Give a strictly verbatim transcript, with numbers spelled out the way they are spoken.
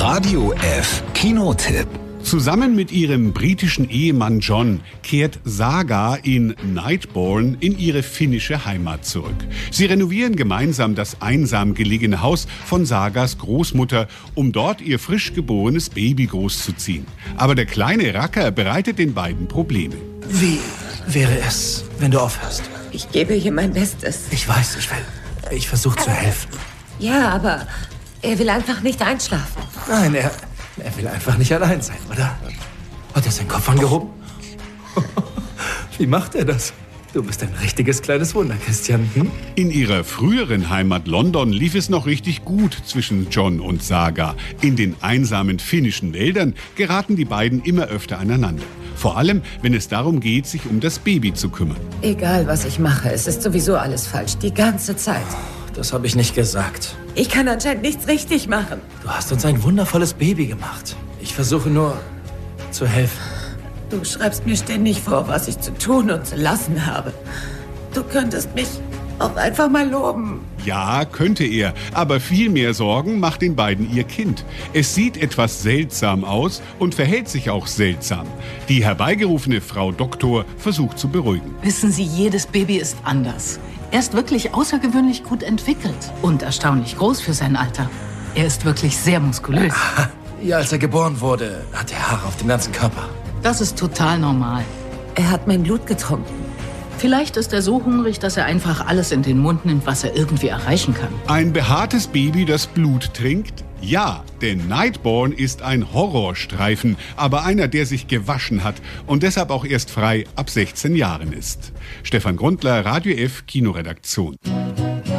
Radio F Kinotipp. Zusammen mit ihrem britischen Ehemann John kehrt Saga in Nightborn in ihre finnische Heimat zurück. Sie renovieren gemeinsam das einsam gelegene Haus von Sagas Großmutter, um dort ihr frisch geborenes Baby großzuziehen. Aber der kleine Racker bereitet den beiden Probleme. Wie wäre es, wenn du aufhörst? Ich gebe hier mein Bestes. Ich weiß, ich will. Ich versuche zu helfen. Ja, aber er will einfach nicht einschlafen. Nein, er, er will einfach nicht allein sein, oder? Hat er seinen Kopf angehoben? Wie macht er das? Du bist ein richtiges kleines Wunder, Christian. Hm? In ihrer früheren Heimat London lief es noch richtig gut zwischen John und Saga. In den einsamen finnischen Wäldern geraten die beiden immer öfter aneinander. Vor allem, wenn es darum geht, sich um das Baby zu kümmern. Egal, was ich mache, es ist sowieso alles falsch, die ganze Zeit. Das habe ich nicht gesagt. Ich kann anscheinend nichts richtig machen. Du hast uns ein wundervolles Baby gemacht. Ich versuche nur zu helfen. Du schreibst mir ständig vor, was ich zu tun und zu lassen habe. Du könntest mich auch einfach mal loben. Ja, könnte er, aber viel mehr Sorgen macht den beiden ihr Kind. Es sieht etwas seltsam aus und verhält sich auch seltsam. Die herbeigerufene Frau Doktor versucht zu beruhigen. Wissen Sie, jedes Baby ist anders. Er ist wirklich außergewöhnlich gut entwickelt und erstaunlich groß für sein Alter. Er ist wirklich sehr muskulös. Ja, als er geboren wurde, hatte er Haare auf dem ganzen Körper. Das ist total normal. Er hat mein Blut getrunken. Vielleicht ist er so hungrig, dass er einfach alles in den Mund nimmt, was er irgendwie erreichen kann. Ein behaartes Baby, das Blut trinkt? Ja, denn Nightborn ist ein Horrorstreifen, aber einer, der sich gewaschen hat und deshalb auch erst frei ab sechzehn Jahren ist. Stefan Grundler, Radio F Kinoredaktion.